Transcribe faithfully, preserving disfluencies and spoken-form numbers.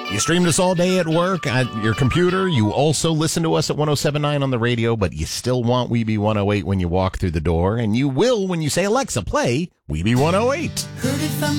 You streamed us all day at work, at your computer. You also listen to us at one oh seven point nine on the radio, but you still want Weeby one oh eight when you walk through the door. And you will when you say, Alexa, play Weeby one oh eight. Heard it from